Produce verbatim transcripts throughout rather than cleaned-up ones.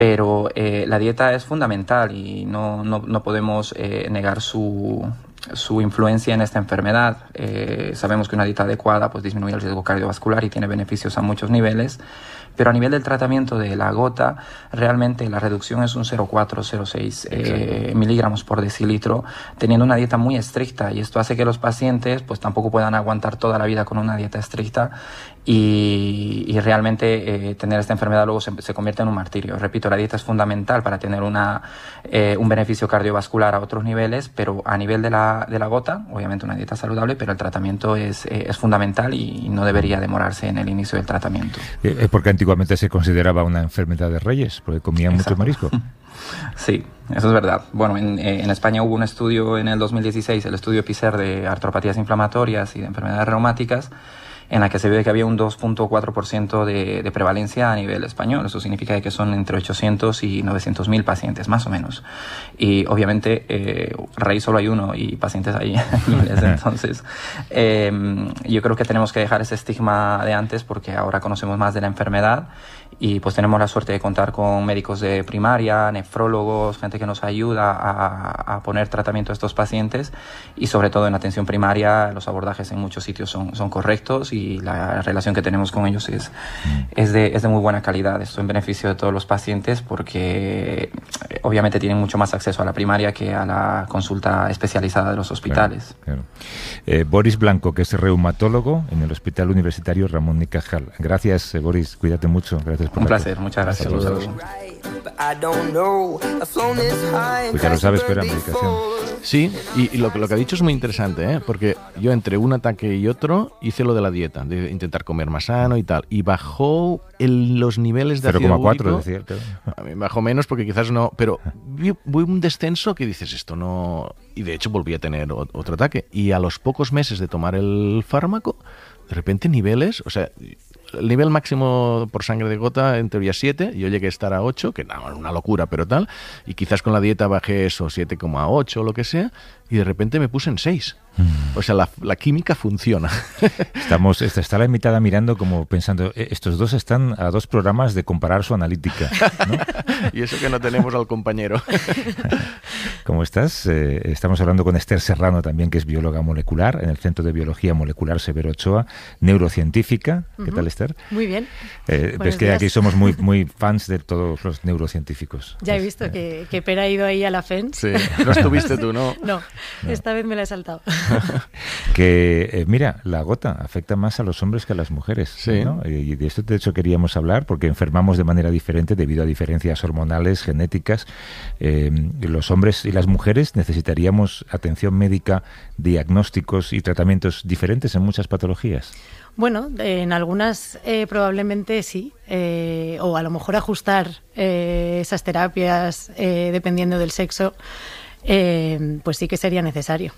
Pero eh, la dieta es fundamental y no, no, no podemos eh, negar su, su influencia en esta enfermedad. Eh, sabemos que una dieta adecuada pues, disminuye el riesgo cardiovascular y tiene beneficios a muchos niveles. Pero a nivel del tratamiento de la gota, realmente la reducción es un cero coma cuatro cero coma seis eh, miligramos por decilitro, teniendo una dieta muy estricta. Y esto hace que los pacientes pues tampoco puedan aguantar toda la vida con una dieta estricta y, y realmente eh, tener esta enfermedad luego se, se convierte en un martirio. Repito, la dieta es fundamental para tener una, eh, un beneficio cardiovascular a otros niveles, pero a nivel de la, de la gota, obviamente una dieta saludable, pero el tratamiento es, eh, es fundamental y no debería demorarse en el inicio del tratamiento. Eh, porque antiguamente se consideraba una enfermedad de reyes, porque comían Exacto. mucho marisco. Sí, eso es verdad. Bueno, en, en España hubo un estudio en el dos mil dieciséis, el estudio PISER de artropatías inflamatorias y de enfermedades reumáticas, en la que se ve que había un dos punto cuatro por ciento de, de prevalencia a nivel español. Eso significa que son entre ochocientos y novecientos mil pacientes, más o menos. Y obviamente, eh, rey solo hay uno y pacientes hay miles. Entonces, eh, yo creo que tenemos que dejar ese estigma de antes porque ahora conocemos más de la enfermedad y pues tenemos la suerte de contar con médicos de primaria, nefrólogos, gente que nos ayuda a, a poner tratamiento a estos pacientes y sobre todo en atención primaria los abordajes en muchos sitios son, son correctos y la relación que tenemos con ellos es, es, de, es de muy buena calidad. Esto en beneficio de todos los pacientes porque obviamente tienen mucho más acceso a la primaria que a la consulta especializada de los hospitales. Claro, claro. Eh, Boris Blanco, que es reumatólogo en el Hospital Universitario Ramón y Cajal. Gracias, eh, Boris, cuídate mucho. Gracias por Un placer, muchas gracias. Saludos. Pues ya lo sabes, pero medicación. Sí, y, y lo, lo que ha dicho es muy interesante, ¿eh? Porque yo entre un ataque y otro hice lo de la dieta, de intentar comer más sano y tal, y bajó el, los niveles de ácido cero coma cuatro, úrico. decía. Claro. A mí bajó menos porque quizás no, pero vi, vi un descenso que dices, esto no... Y de hecho volví a tener otro ataque. Y a los pocos meses de tomar el fármaco, de repente niveles, o sea... El nivel máximo por sangre de gota en teoría siete, yo llegué a estar a ocho, que no, una locura, pero tal, y quizás con la dieta bajé eso, siete coma ocho o lo que sea, y de repente me puse en seis. Mm. O sea, la, la química funciona. Estamos, está, está la invitada mirando como pensando, eh, estos dos están a dos programas de comparar su analítica, ¿no? Y eso que no tenemos al compañero. ¿Cómo estás? Eh, estamos hablando con Esther Serrano también, que es bióloga molecular en el Centro de Biología Molecular Severo Ochoa, neurocientífica. ¿Qué uh-huh. tal, Esther? Muy bien. Eh, ves que días. Aquí somos muy, muy fans de todos los neurocientíficos. Ya he visto eh. que, que Pera ha ido ahí a la F E N S. Sí, no estuviste tú, ¿no? No, no. Esta vez me la he saltado. Que, eh, mira, la gota afecta más a los hombres que a las mujeres, sí. ¿no? Y de esto, de hecho, queríamos hablar porque enfermamos de manera diferente debido a diferencias hormonales, genéticas. Eh, los hombres y las mujeres necesitaríamos atención médica, diagnósticos y tratamientos diferentes en muchas patologías. Bueno, en algunas eh, probablemente sí, eh, o a lo mejor ajustar eh, esas terapias eh, dependiendo del sexo. Eh, pues sí que sería necesario.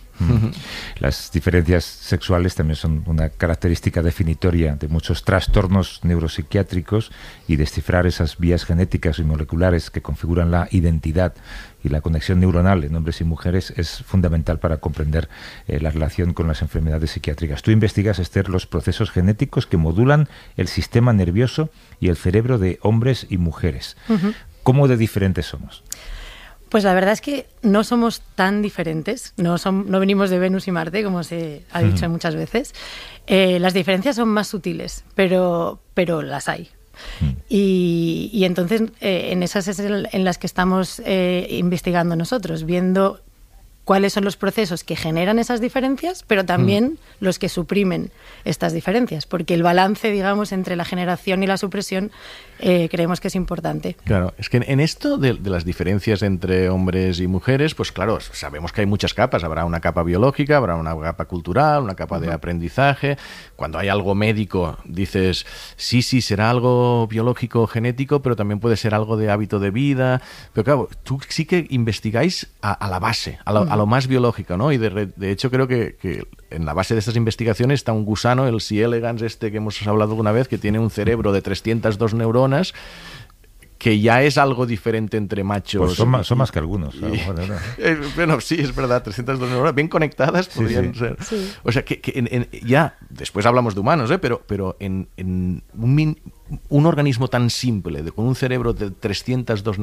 Las diferencias sexuales también son una característica definitoria de muchos trastornos neuropsiquiátricos y descifrar esas vías genéticas y moleculares que configuran la identidad y la conexión neuronal en hombres y mujeres es fundamental para comprender eh, la relación con las enfermedades psiquiátricas. Tú investigas, Esther, los procesos genéticos que modulan el sistema nervioso y el cerebro de hombres y mujeres. Uh-huh. ¿Cómo de diferentes somos? Pues la verdad es que no somos tan diferentes, no, son, no venimos de Venus y Marte, como se ha dicho uh-huh. muchas veces. Eh, las diferencias son más sutiles, pero, pero las hay. Uh-huh. Y, y entonces eh, en esas es en las que estamos eh, investigando nosotros, viendo cuáles son los procesos que generan esas diferencias, pero también uh-huh. los que suprimen estas diferencias, porque el balance, digamos, entre la generación y la supresión eh, creemos que es importante. Claro, es que en esto de, de las diferencias entre hombres y mujeres, pues claro, sabemos que hay muchas capas. Habrá una capa biológica, habrá una capa cultural, una capa uh-huh. de aprendizaje. Cuando hay algo médico, dices, sí, sí, será algo biológico o genético, pero también puede ser algo de hábito de vida. Pero claro, tú sí que investigáis a, a la base, a, la, uh-huh. a lo más biológico, ¿no? Y de, de hecho creo que, que en la base de estas investigaciones está un gusano, el C. elegans, este que hemos hablado alguna vez, que tiene un cerebro de trescientas dos neuronas, que ya es algo diferente entre machos. Pues son, y, más, son más que algunos. Y, a lo mejor, ¿no? eh, bueno, sí, es verdad, trescientas dos neuronas bien conectadas Sí, podrían sí. ser. Sí. O sea, que, que en, en, ya, después hablamos de humanos, ¿eh? pero, pero en, en un, min, un organismo tan simple, de, con un cerebro de trescientas dos